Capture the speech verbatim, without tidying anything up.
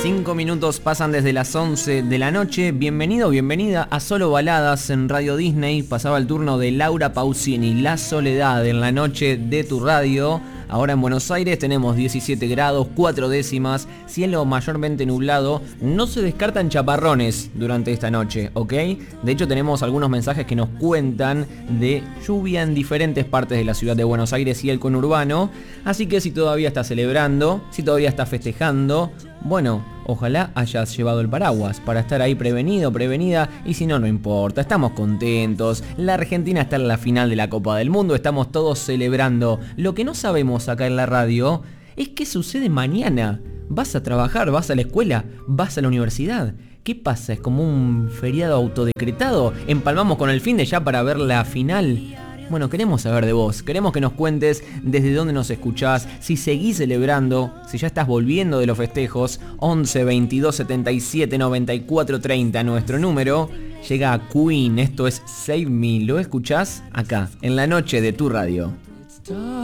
Cinco minutos pasan desde las once de la noche. Bienvenido, bienvenida a Solo Baladas en Radio Disney. Pasaba el turno de Laura Pausini, La Soledad en la noche de tu radio. Ahora en Buenos Aires tenemos diecisiete grados, cuatro décimas, cielo mayormente nublado. No se descartan chaparrones durante esta noche, ¿ok? De hecho tenemos algunos mensajes que nos cuentan de lluvia en diferentes partes de la ciudad de Buenos Aires y el conurbano. Así que si todavía estás celebrando, si todavía estás festejando, bueno, ojalá hayas llevado el paraguas para estar ahí prevenido, prevenida, y si no, no importa, estamos contentos. La Argentina está en la final de la Copa del Mundo, estamos todos celebrando. Lo que no sabemos acá en la radio es qué sucede mañana. ¿Vas a trabajar? ¿Vas a la escuela? ¿Vas a la universidad? ¿Qué pasa? ¿Es como un feriado autodecretado? ¿Empalmamos con el fin de ya para ver la final? Bueno, queremos saber de vos, queremos que nos cuentes desde dónde nos escuchás, si seguís celebrando, si ya estás volviendo de los festejos. Once, veintidós, setenta y siete, noventa y cuatro, treinta, nuestro número. Llega a Queen, esto es Save Me, ¿lo escuchás? Acá, en la noche de tu radio.